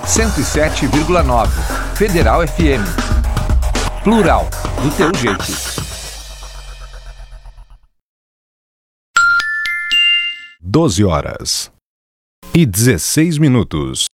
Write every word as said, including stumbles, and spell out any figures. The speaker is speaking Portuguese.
cento e sete vírgula nove. Federal F M. Plural, do teu jeito. doze horas e dezesseis minutos.